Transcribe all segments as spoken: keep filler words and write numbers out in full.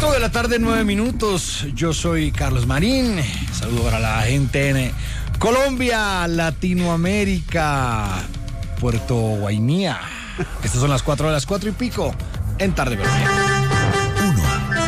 cuatro de la tarde, nueve minutos. Yo soy Carlos Marín. Saludo para la gente en Colombia, Latinoamérica, Puerto Guainía. Estas son las cuatro de las cuatro y pico en Tarde Pero Bien. Uno.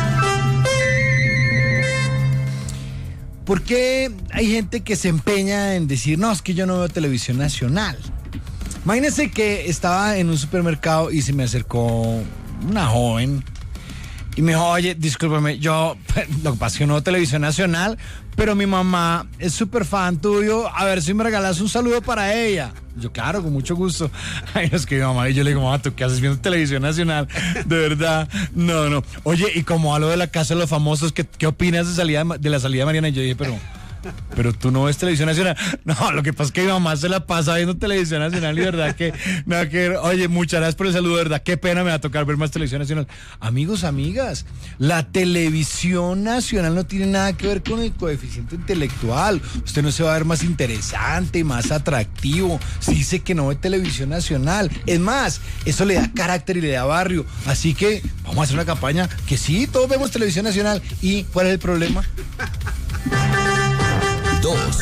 ¿Por qué hay gente que se empeña en decir, no, es que yo no veo televisión nacional? Imagínense que estaba en un supermercado y se me acercó una joven y me dijo, oye, discúlpame, yo, lo que pasa es que no veo televisión nacional, pero mi mamá es súper fan tuyo, a ver si me regalas un saludo para ella. Yo, claro, con mucho gusto. Ay, es que mi mamá, y yo le digo, mamá, ¿tú qué haces viendo televisión nacional? De verdad, no, no. Oye, y como hablo de la casa de los famosos, ¿qué, qué opinas de, salida, de la salida de Mariana? Y yo dije, pero... Pero tú no ves televisión nacional. No, lo que pasa es que mi mamá se la pasa viendo televisión nacional y de verdad que, nada que ver. Oye, muchas gracias por el saludo, de verdad, qué pena me va a tocar ver más televisión nacional. Amigos, amigas, la televisión nacional no tiene nada que ver con el coeficiente intelectual. Usted no se va a ver más interesante, más atractivo si dice que no ve televisión nacional. Es más, eso le da carácter y le da barrio. Así que vamos a hacer una campaña que sí, todos vemos televisión nacional. ¿Y cuál es el problema? Dos.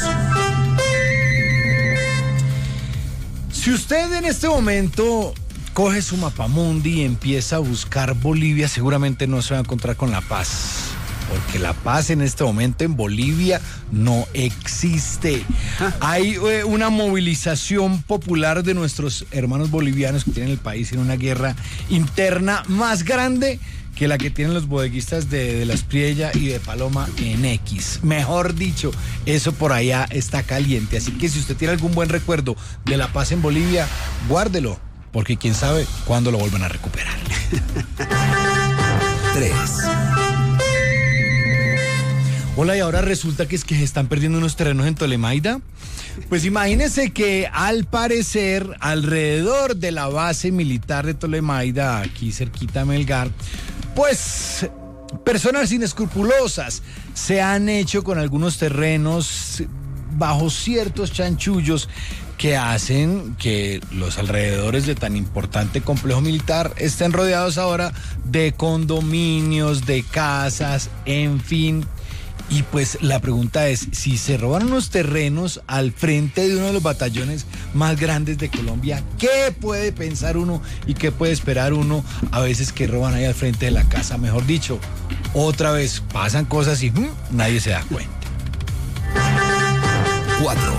Si usted en este momento coge su mapamundi y empieza a buscar Bolivia, seguramente no se va a encontrar con la paz, porque la paz en este momento en Bolivia no existe. Hay eh, una movilización popular de nuestros hermanos bolivianos que tienen el país en una guerra interna más grande que la que tienen los bodeguistas de, de La Espriella y de Paloma en X. Mejor dicho, eso por allá está caliente. Así que si usted tiene algún buen recuerdo de la paz en Bolivia, guárdelo, porque quién sabe cuándo lo vuelvan a recuperar. Tres. Hola, y ahora resulta que es que se están perdiendo unos terrenos en Tolemaida. Pues imagínense que al parecer, alrededor de la base militar de Tolemaida, aquí cerquita de Melgar, pues personas inescrupulosas se han hecho con algunos terrenos bajo ciertos chanchullos que hacen que los alrededores de tan importante complejo militar estén rodeados ahora de condominios, de casas, en fin. Y pues la pregunta es, si se roban unos terrenos al frente de uno de los batallones más grandes de Colombia, ¿qué puede pensar uno y qué puede esperar uno a veces que roban ahí al frente de la casa? Mejor dicho, otra vez pasan cosas y ¡hum!, nadie se da cuenta. Cuatro.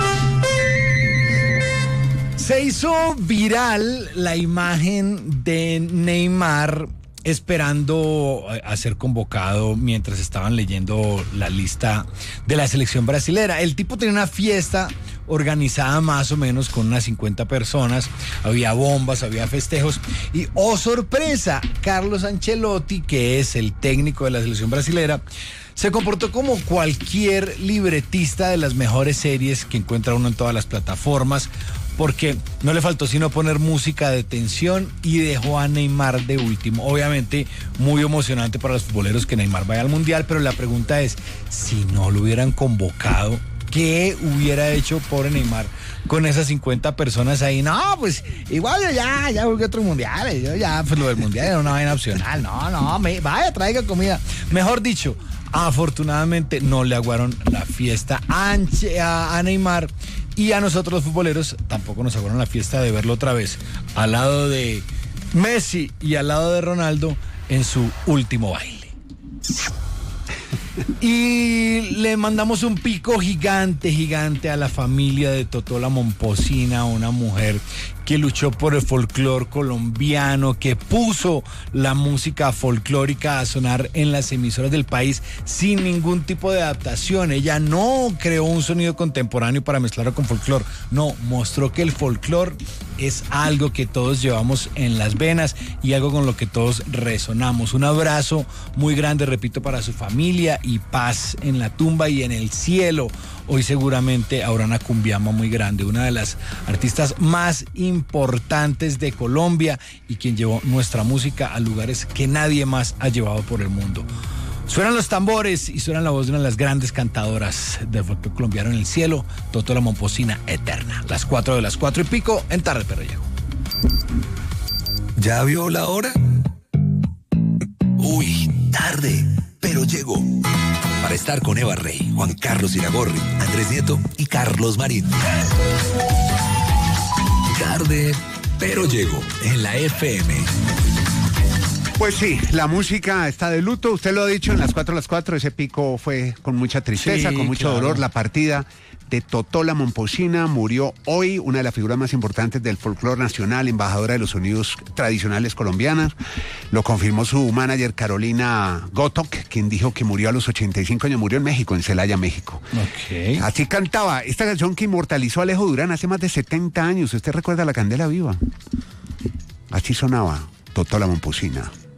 Se hizo viral la imagen de Neymar esperando a ser convocado mientras estaban leyendo la lista de la selección brasilera. El tipo tenía una fiesta organizada más o menos con unas cincuenta personas, había bombas, había festejos y, oh sorpresa, Carlos Ancelotti, que es el técnico de la selección brasilera, se comportó como cualquier libretista de las mejores series que encuentra uno en todas las plataformas, porque no le faltó sino poner música de tensión y dejó a Neymar de último. Obviamente muy emocionante para los futboleros que Neymar vaya al Mundial, pero la pregunta es, si no lo hubieran convocado, ¿qué hubiera hecho pobre Neymar con esas cincuenta personas ahí? No, pues igual yo ya, ya jugué otros mundiales, yo ya, pues lo del Mundial era una vaina opcional, no, no, me, vaya, traiga comida. Mejor dicho, afortunadamente no le aguaron la fiesta a, a, a Neymar. Y a nosotros los futboleros tampoco nos aguaron la fiesta de verlo otra vez al lado de Messi y al lado de Ronaldo en su último baile. Y le mandamos un pico gigante, gigante a la familia de Totó la Momposina, una mujer que luchó por el folclore colombiano, que puso la música folclórica a sonar en las emisoras del país sin ningún tipo de adaptación. Ella no creó un sonido contemporáneo para mezclarlo con folclore, no, mostró que el folclore es algo que todos llevamos en las venas y algo con lo que todos resonamos. Un abrazo muy grande, repito, para su familia y paz en la tumba y en el cielo. Hoy seguramente habrá una cumbiamba muy grande, una de las artistas más importantes de Colombia y quien llevó nuestra música a lugares que nadie más ha llevado por el mundo. Suenan los tambores y suena la voz de una de las grandes cantadoras del folclore colombiano en el cielo, Totó la Momposina eterna. Las cuatro de las cuatro y pico en Tarde Pero Llego. ¿Ya vio la hora? Uy, tarde. Tarde, pero llego. Para estar con Eva Rey, Juan Carlos Iragorri, Andrés Nieto y Carlos Marín. Tarde, pero llego en la F M. Pues sí, la música está de luto. Usted lo ha dicho en las cuatro a las cuatro. Ese pico fue con mucha tristeza, Sí, con mucho claro. dolor. La partida de Totola Momposina murió hoy, una de las figuras más importantes del folclore nacional, embajadora de los sonidos tradicionales colombianos. Lo confirmó su manager Carolina Gotok, quien dijo que murió a los ochenta y cinco años. Murió en México, en Celaya, México. Ok. Así cantaba esta canción que inmortalizó a Alejo Durán hace más de setenta años. ¿Usted recuerda La Candela Viva? Así sonaba Totola Momposina.